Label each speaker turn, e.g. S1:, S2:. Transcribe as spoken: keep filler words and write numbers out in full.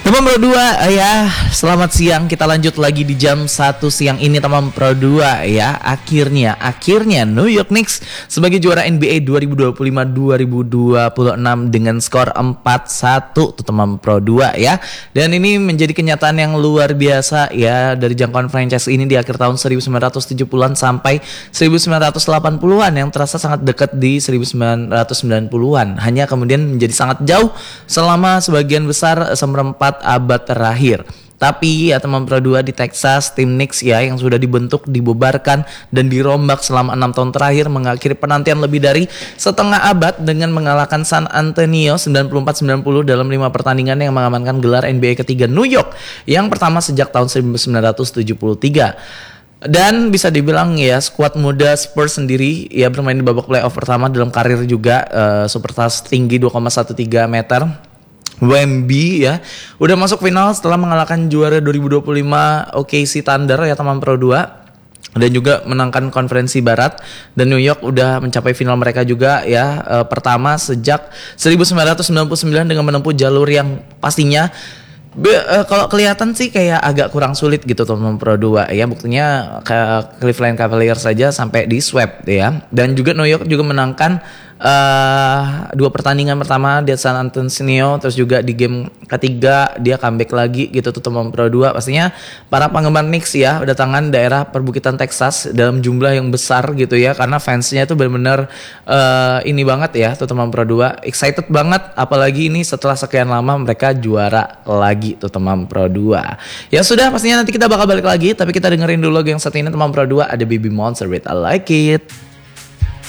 S1: Teman Pro dua ya, selamat siang. Kita lanjut lagi di jam satu siang ini teman Pro dua ya. Akhirnya, akhirnya New York Knicks sebagai juara N B A dua ribu dua puluh lima dua ribu dua puluh enam dengan skor empat satu tuh teman Pro dua ya. Dan ini menjadi kenyataan yang luar biasa ya, dari jangkauan franchise ini di akhir tahun seribu sembilan ratus tujuh puluhan sampai seribu sembilan ratus delapan puluhan yang terasa sangat dekat di seribu sembilan ratus sembilan puluhan. Hanya kemudian menjadi sangat jauh selama sebagian besar seperempat abad terakhir. Tapi ya teman Pro dua, di Texas, tim Knicks ya yang sudah dibentuk, dibubarkan dan dirombak selama enam tahun terakhir mengakhiri penantian lebih dari setengah abad dengan mengalahkan San Antonio sembilan puluh empat sembilan puluh dalam lima pertandingan yang mengamankan gelar N B A ketiga New York yang pertama sejak tahun seribu sembilan ratus tujuh puluh tiga. Dan bisa dibilang ya, skuad muda Spurs sendiri ya bermain di babak playoff pertama dalam karir juga, uh, superstar tinggi dua koma tiga belas meter Wemby ya udah masuk final setelah mengalahkan juara dua ribu dua puluh lima O K C Thunder ya teman Pro dua, dan juga menangkan konferensi barat. Dan New York udah mencapai final mereka juga ya, uh, pertama sejak seribu sembilan ratus sembilan puluh sembilan dengan menempuh jalur yang pastinya Be, uh, kalau kelihatan sih kayak agak kurang sulit gitu teman Pro dua ya. Buktinya ke Cleveland Cavaliers saja sampai di sweep ya. Dan juga New York juga menangkan uh, dua pertandingan pertama di San Antonio, terus juga di game ketiga dia comeback lagi gitu tuh teman Pro dua. Pastinya para penggemar Knicks ya berdatangan daerah perbukitan Texas dalam jumlah yang besar gitu ya, karena fansnya itu benar-benar uh, ini banget ya tuh teman Pro dua, excited banget, apalagi ini setelah sekian lama mereka juara lagi tuh teman Pro dua. Ya sudah, pastinya nanti kita bakal balik lagi, tapi kita dengerin dulu lagu yang satu ini teman Pro dua, ada Baby Monster with I Like It.